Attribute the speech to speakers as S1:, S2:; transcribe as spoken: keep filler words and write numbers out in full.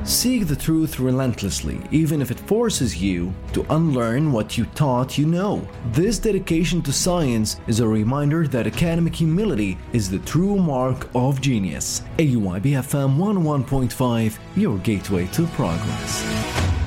S1: Seek the truth relentlessly, even if it forces you to unlearn what you thought you know. This dedication to science is a reminder that academic humility is the true mark of genius. A U I B F M one oh one point five, your gateway to progress.